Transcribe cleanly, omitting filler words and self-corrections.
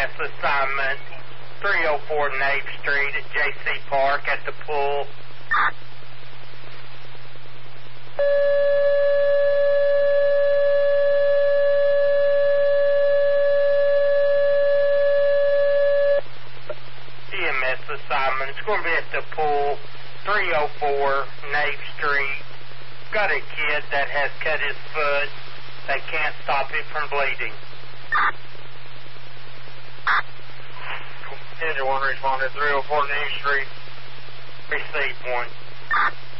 EMS assignment, 304 Nave Street at JC Park at the pool. EMS assignment, it's going to be at the pool, 304 Nave Street. Got a kid that has cut his foot. They can't stop it from bleeding. Engine 1 responded 304 Nave Street. Receive one.